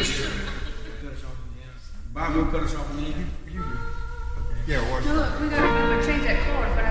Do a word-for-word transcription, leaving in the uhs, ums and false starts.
Bob will cut us off in the end. Yeah, watch. Look, we gotta remember to change that cord, but